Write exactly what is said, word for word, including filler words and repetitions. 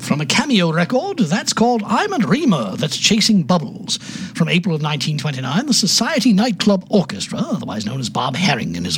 From a Cameo record, that's called I'm a Dreamer That's Chasing Bubbles. From April of nineteen twenty-nine, the Society Nightclub Orchestra, otherwise known as Bob Herring and his